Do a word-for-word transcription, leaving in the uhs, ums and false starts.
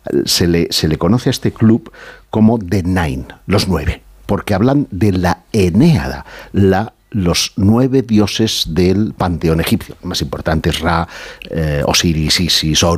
se le, se le conoce a este club como The Nine, los nueve, porque hablan de la Enéada, la los nueve dioses del panteón egipcio, más importantes: Ra, eh, Osiris, Isis, Horus,